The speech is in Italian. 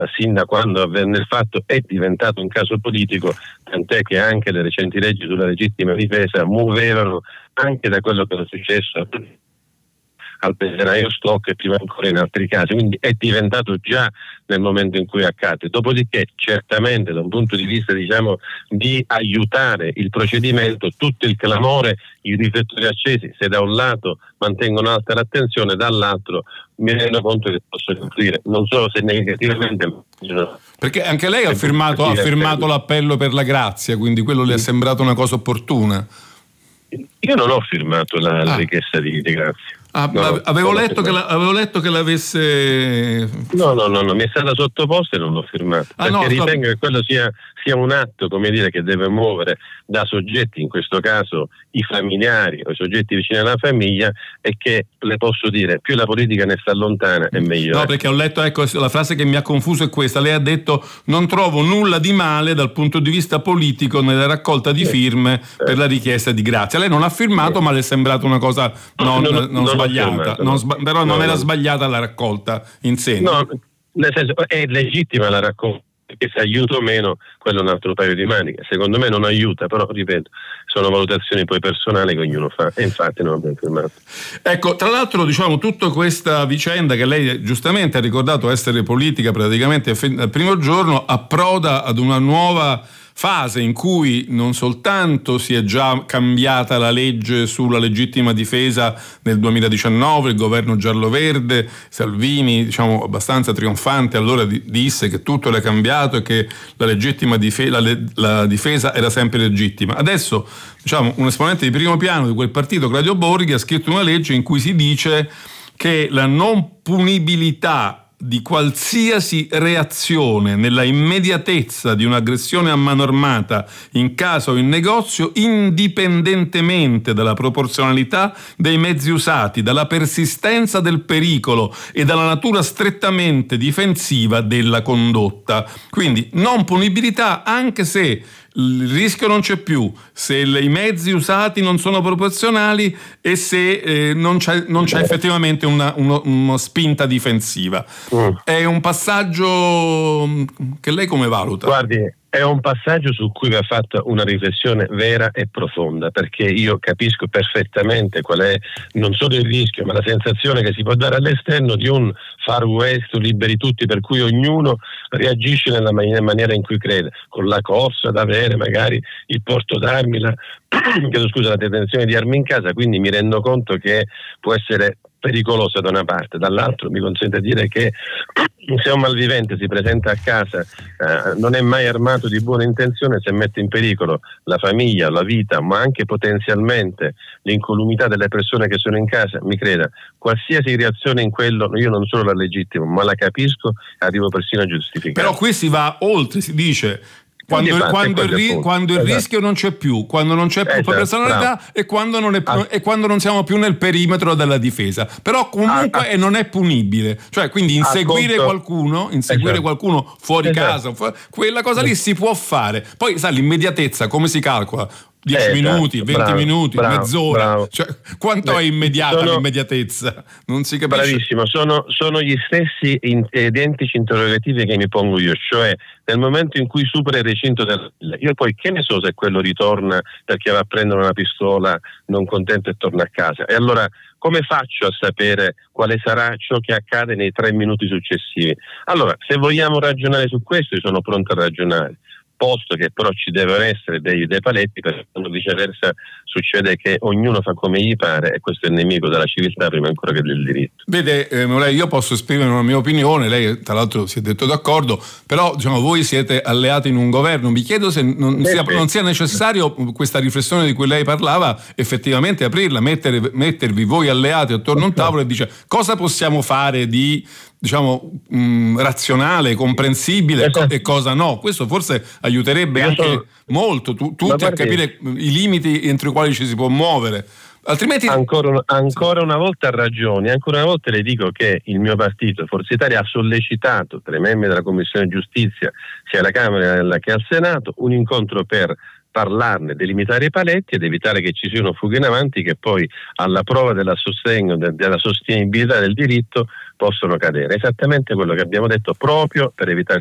sin da quando avvenne il fatto, è diventato un caso politico, tant'è che anche le recenti leggi sulla legittima difesa muovevano anche da quello che era successo al benzinaio Stock e prima ancora in altri casi, quindi è diventato già nel momento in cui accade. Dopodiché certamente da un punto di vista di aiutare il procedimento, tutto il clamore, i riflettori accesi, se da un lato mantengono alta l'attenzione, dall'altro mi rendo conto che posso influire non solo se negativamente, perché anche lei ha firmato l'appello per la grazia, quindi quello le è sembrato una cosa opportuna. Io non ho firmato la richiesta di grazia. Avevo letto che l'avesse. No, mi è stata sottoposta e non l'ho firmata. Ritengo che quello sia un atto, che deve muovere da soggetti, in questo caso i familiari o i soggetti vicini alla famiglia, e che, le posso dire, più la politica ne sta lontana e meglio. No, perché ho letto, la frase che mi ha confuso è questa: lei ha detto: non trovo nulla di male dal punto di vista politico nella raccolta di firme per la richiesta di grazia. Lei non ha firmato, ma le è sembrata una cosa non sbagliata, però non era sbagliata la raccolta in sé. No, nel senso, è legittima la raccolta, perché se aiuta o meno, quello è un altro paio di maniche. Secondo me non aiuta, però ripeto, sono valutazioni poi personali che ognuno fa, e infatti non abbiamo firmato. Ecco, tra l'altro, tutta questa vicenda che lei giustamente ha ricordato essere politica praticamente dal primo giorno, approda ad una nuova fase in cui non soltanto si è già cambiata la legge sulla legittima difesa nel 2019, il governo giallo-verde, Salvini, abbastanza trionfante, allora disse che tutto era cambiato e che la legittima la difesa era sempre legittima. Adesso, un esponente di primo piano di quel partito, Claudio Borghi, ha scritto una legge in cui si dice che la non punibilità di qualsiasi reazione nella immediatezza di un'aggressione a mano armata in casa o in negozio, indipendentemente dalla proporzionalità dei mezzi usati, dalla persistenza del pericolo e dalla natura strettamente difensiva della condotta. Quindi non punibilità anche se il rischio non c'è più, se i mezzi usati non sono proporzionali e se non c'è effettivamente una spinta difensiva. È un passaggio che lei come valuta? Guardi, è un passaggio su cui va fatta una riflessione vera e profonda, perché io capisco perfettamente qual è non solo il rischio, ma la sensazione che si può dare all'esterno di un far west liberi tutti, per cui ognuno reagisce nella maniera in cui crede, con la corsa ad avere magari il porto d'armi, la detenzione di armi in casa. Quindi mi rendo conto che può essere pericolosa da una parte, dall'altro mi consente di dire che se un malvivente si presenta a casa non è mai armato di buona intenzione, se mette in pericolo la famiglia, la vita, ma anche potenzialmente l'incolumità delle persone che sono in casa, mi creda, qualsiasi reazione in quello io non solo la legittimo, ma la capisco, arrivo persino a giustificare. Però qui si va oltre, si dice quando il rischio non c'è più, quando non c'è più personalità e quando non siamo più nel perimetro della difesa, però comunque non è punibile, cioè quindi inseguire qualcuno fuori casa, quella cosa lì si può fare. Poi sa l'immediatezza come si calcola? 10 minuti, 20 minuti, mezz'ora, cioè, quanto è immediata l'immediatezza? Non si capisce. Bravissimo, sono gli stessi identici interrogativi che mi pongo io, cioè nel momento in cui supera il recinto io poi che ne so se quello ritorna perché va a prendere una pistola non contento e torna a casa, e allora come faccio a sapere quale sarà ciò che accade nei 3 minuti successivi? Allora, se vogliamo ragionare su questo, io sono pronto a ragionare, posto che però ci devono essere dei paletti, perché viceversa succede che ognuno fa come gli pare, e questo è il nemico della civiltà prima ancora che del diritto. Vede, io posso esprimere una mia opinione, lei tra l'altro si è detto d'accordo, però voi siete alleati in un governo, mi chiedo se non sia necessario questa riflessione di cui lei parlava, effettivamente aprirla, mettervi voi alleati attorno a un tavolo e dice cosa possiamo fare di razionale, comprensibile e cosa no. Questo forse aiuterebbe anche molto tutti a capire i limiti entro i quali ci si può muovere. Altrimenti ancora una volta ha ragione, ancora una volta le dico che il mio partito, Forza Italia, ha sollecitato tra i membri della Commissione Giustizia sia alla Camera che al Senato un incontro per parlarne, delimitare i paletti ed evitare che ci siano fughe in avanti che poi alla prova della sostenibilità del diritto possono cadere. Esattamente quello che abbiamo detto proprio per evitare